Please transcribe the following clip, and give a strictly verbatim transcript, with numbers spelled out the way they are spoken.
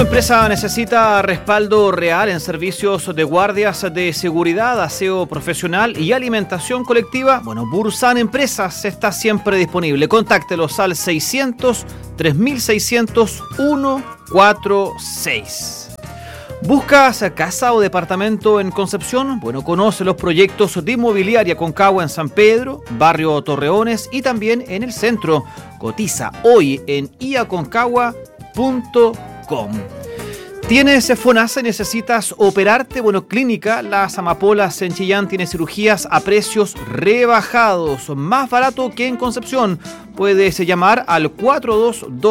Su empresa necesita respaldo real en servicios de guardias de seguridad, aseo profesional y alimentación colectiva. Bueno, Bursan Empresas está siempre disponible. Contáctelos al seiscientos, tres mil seiscientos, ciento cuarenta y seis. ¿Buscas casa o departamento en Concepción? Bueno, conoce los proyectos de inmobiliaria Concagua en San Pedro, barrio Torreones y también en el centro. Cotiza hoy en i a concagua punto com. ¿Tienes FONASA y necesitas operarte? Bueno, Clínica Las Amapolas en Chillán tiene cirugías a precios rebajados, más barato que en Concepción. Puedes llamar al cuatro dos dos